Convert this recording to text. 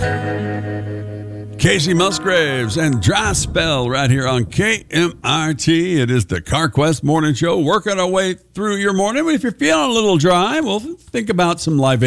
Casey Musgraves and Dry Spell right here on KMRT. It is the CarQuest Morning Show, working our way through your morning. If you're feeling a little dry, well, think about some Live